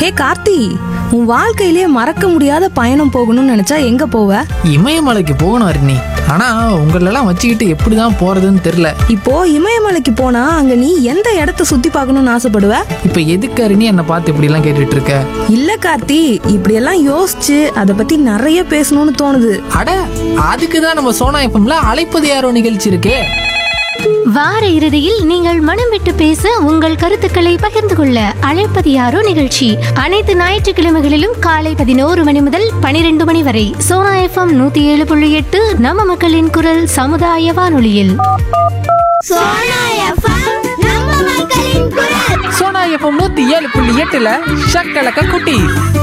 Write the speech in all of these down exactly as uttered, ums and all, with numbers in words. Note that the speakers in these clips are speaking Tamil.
ஹே கார்த்தி, உன் வாழ்க்கையிலே மறக்க முடியாத பயணம் போகணும்னு நினைச்சா எங்க போவ? இமயமலைக்கு போகணும் அருணி. ஆனா உங்களெல்லாம் வச்சுக்கிட்டு எப்படிதான் போறதுன்னு தெரியல. இப்போ இமயமலைக்கு போனா அங்க நீ எந்த இடத்த சுத்தி பார்க்கணும்னு ஆசைப்படுவ? இப்ப எதுக்கு அருணி என்னை பார்த்து இப்படி எல்லாம் கேட்டுட்டு இருக்க? இல்ல கார்த்தி, இப்படி எல்லாம் யோசிச்சு அதை பத்தி நிறைய பேசணும்னு தோணுது. அட, அதுக்குதான் நம்ம சோனா எஃப்எம்ல அழைப்பது யாரோ நிகழ்ச்சி இருக்கே. வார இறுதியில் நீங்கள் மனம் விட்டு பேச உங்கள் கருத்துக்களை பகிர்ந்து கொள்ள அழைப்பது யாரோ நிகழ்ச்சி அனைத்து ஞாயிற்றுக்கிழமைகளிலும் காலை பதினோரு மணி முதல் பனிரெண்டு மணி வரை சோனா எஃப்எம் நூத்தி ஏழு புள்ளி எட்டு நம்ம மக்களின் குரல் சமுதாய வானொலியில். சோனா எஃப்எம் நூத்தி ஏழு புள்ளி எட்டுல ஷக்கலக்க குட்டி.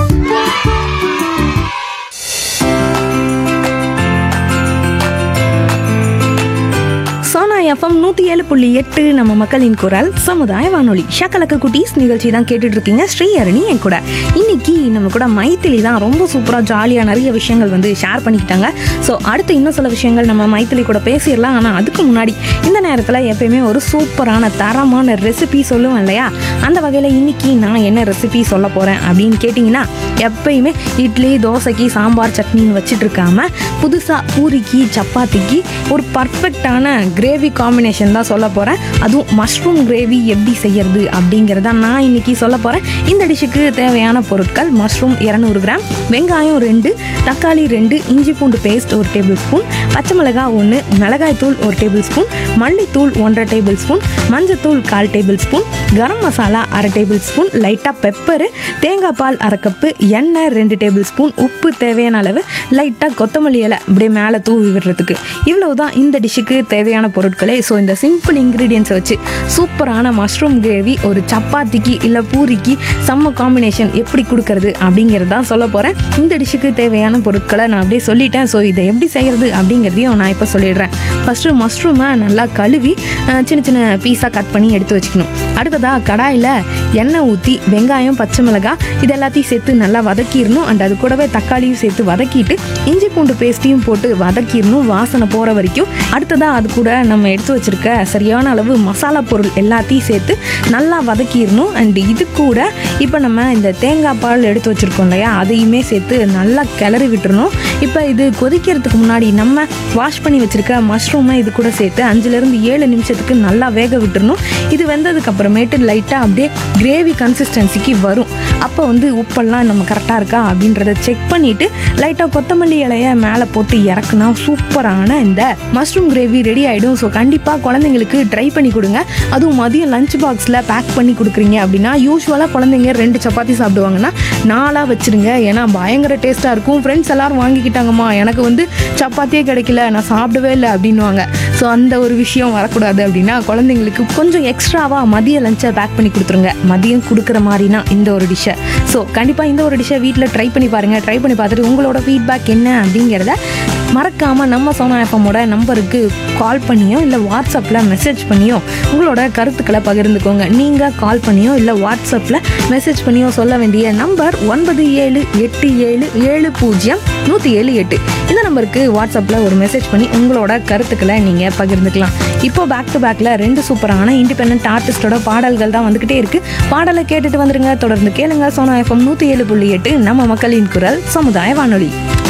சோனா எஃப்எம் நூத்தி ஏழு புள்ளி எட்டு நம்ம மக்களின் குரல் சமுதாய வானொலி. ஷக்கலக்க குட்டீஸ் நிகழ்ச்சி தான் கேட்டுட்டு இருக்கீங்க. ஸ்ரீஹரணி என் கூட. இன்னைக்கு நம்ம கூட மைத்திலி தான் ரொம்ப சூப்பரா ஜாலியா நிறைய விஷயங்கள் வந்து ஷேர் பண்ணிக்கிட்டாங்க. ஸோ அடுத்து இன்னும் சில விஷயங்கள் நம்ம மைத்திலி கூட பேசிடலாம். ஆனால் அதுக்கு முன்னாடி இந்த நேரத்தில் எப்பயுமே ஒரு சூப்பரான தரமான ரெசிபி சொல்லுவேன் இல்லையா? அந்த வகையில் இன்னைக்கு நான் என்ன ரெசிபி சொல்ல போறேன் அப்படின்னு கேட்டிங்கன்னா, எப்பயுமே இட்லி தோசைக்கு சாம்பார் சட்னின்னு வச்சுட்டு இருக்காம புதுசாக பூரிக்கு சப்பாத்திக்கு ஒரு பர்ஃபெக்டான கிரேவி காம்பினேஷன் தான் சொல்ல போகிறேன். அதுவும் மஷ்ரூம் கிரேவி எப்படி செய்யறது அப்படிங்கிறத நான் இன்னைக்கு சொல்ல போகிறேன். இந்த டிஷ்ஷுக்கு தேவையான பொருட்கள்: மஷ்ரூம் இருநூறு கிராம், வெங்காயம் ரெண்டு, தக்காளி ரெண்டு, இஞ்சி பூண்டு பேஸ்ட் ஒரு டேபிள் ஸ்பூன், பச்சை மிளகாய் ஒன்று, மிளகாய் தூள் ஒரு டேபிள் ஸ்பூன், மல்லித்தூள் ஒன்றரை டேபிள் ஸ்பூன், மஞ்சத்தூள் கால் டேபிள் ஸ்பூன், கரம் மசாலா அரை டேபிள் ஸ்பூன், லைட்டாக பெப்பரு, தேங்காய் பால் அரை கப்பு, எண்ணெய் ரெண்டு டேபிள் ஸ்பூன், உப்பு தேவையான அளவு, லைட்டாக கொத்தமல்லி இலை அப்படியே மேலே தூவி விடுறதுக்கு. இவ்வளவுதான் இந்த டிஷ்ஷுக்கு தேவையான பொருட்களே. ஸோ இந்த சிம்பிள் இன்க்ரீடியன்ஸை வச்சு சூப்பரான மஷ்ரூம் கிரேவி ஒரு சப்பாத்திக்கு இல்லை பூரிக்கு செம்ம காம்பினேஷன் எப்படி கொடுக்கறது அப்படிங்கிறது தான் சொல்ல போகிறேன். இந்த டிஷ்ஷுக்கு தேவையான பொருட்களை நான் அப்படியே சொல்லிட்டேன். ஸோ இதை எப்படி செய்கிறது அப்படிங்கிறதையும் நான் இப்போ சொல்லிடுறேன். ஃபஸ்ட்டு மஷ்ரூமை நல்லா கழுவி சின்ன சின்ன பீஸாக கட் பண்ணி எடுத்து வச்சுக்கணும். அடுத்ததாக கடாயில் எண்ணெய் ஊற்றி வெங்காயம் பச்சை மிளகாய் இது எல்லாத்தையும் சேர்த்து நல்லா வதக்கிடணும். அண்ட் அது கூடவே தக்காளியும் சேர்த்து வதக்கிட்டு இஞ்சி பூண்டு பேஸ்ட்டையும் போட்டு வதக்கிடணும் வாசனை போகிற வரைக்கும். அடுத்ததாக அது கூட நம்ம எடுத்து வச்சுருக்க சரியான அளவு மசாலா பொருள் எல்லாத்தையும் சேர்த்து நல்லா வதக்கிடணும். அண்ட் இது கூட இப்போ நம்ம இந்த தேங்காய் பால் எடுத்து வச்சுருக்கோம் இல்லையா, அதையுமே சேர்த்து நல்லா கிளறி விட்டுறணும். இப்போ இது கொதிக்கிறதுக்கு முன்னாடி நம்ம வாஷ் பண்ணி வச்சுருக்க மஷ்ரூமை இது கூட சேர்த்து அஞ்சுலேருந்து ஏழு நிமிஷத்துக்கு நல்லா வேக விட்டுறணும். இது வெந்ததுக்கு அப்புறமேட்டு லைட்டாக அப்படியே கிரேவி கன்சிஸ்டன்சிக்கு வரும். அப்போ வந்து உப்பெல்லாம் நம்ம கரெக்டாக இருக்கா அப்படின்றத செக் பண்ணிவிட்டு லைட்டாக கொத்தமல்லி இலையை மேலே போட்டு இறக்குனா சூப்பரான இந்த மஷ்ரூம் கிரேவி ரெடி ஆகிடும். ஸோ கண்டிப்பாக குழந்தைங்களுக்கு ட்ரை பண்ணி கொடுங்க. அதுவும் மதியம் லஞ்ச் பாக்ஸில் பேக் பண்ணி கொடுக்குறீங்க அப்படின்னா, யூஸ்வலாக குழந்தைங்க ரெண்டு சப்பாத்தி சாப்பிடுவாங்கன்னா நாலாக வச்சுருங்க. ஏன்னா பயங்கர டேஸ்ட்டாக இருக்கும். ஃப்ரெண்ட்ஸ் எல்லோரும் வாங்கிக்கிட்டாங்கம்மா, எனக்கு வந்து சப்பாத்தியே கிடைக்கல, நான் சாப்பிடவே இல்லை அப்படின்வாங்க. ஸோ அந்த ஒரு விஷயம் வரக்கூடாது அப்படின்னா குழந்தைங்களுக்கு கொஞ்சம் எக்ஸ்ட்ராவாக மதிய லஞ்சை பேக் பண்ணி கொடுத்துருங்க. மதியம் கொடுக்குற மாதிரினா இந்த ஒரு டிஷ்ஷை. ஸோ கண்டிப்பாக இந்த ஒரு டிஷ்ஷை வீட்டில் ட்ரை பண்ணி பாருங்கள். ட்ரை பண்ணி பார்த்துட்டு உங்களோட ஃபீட்பேக் என்ன அப்படிங்கிறத மறக்காமல் நம்ம சோனா எஃப்எம்மோட நம்பருக்கு கால் பண்ணியோ இல்லை வாட்ஸ்அப்பில் மெசேஜ் பண்ணியோ உங்களோட கருத்துக்களை பகிர்ந்துக்கோங்க. நீங்கள் கால் பண்ணியோ இல்லை வாட்ஸ்அப்பில் மெசேஜ் பண்ணியோ சொல்ல வேண்டிய நம்பர் ஒன்பது ஏழு எட்டு ஏழு ஏழு பூஜ்ஜியம் நூற்றி ஏழு எட்டு. இந்த நம்பருக்கு வாட்ஸ்அப்பில் ஒரு மெசேஜ் பண்ணி உங்களோட கருத்துக்களை நீங்கள் பகிர்ந்துக்கலாம். இப்போ பேக் டு பேக்கில் ரெண்டு சூப்பரான இண்டிபெண்டன்ட் ஆர்டிஸ்டோட பாடல்கள் தான் வந்துக்கிட்டே இருக்குது. பாடலை கேட்டுட்டு வந்துருங்க. தொடர்ந்து கேளுங்க. சோனா எஃப்எம் நூற்றி ஏழு புள்ளி எட்டு நம்ம மக்களின் குரல் சமுதாய வானொலி.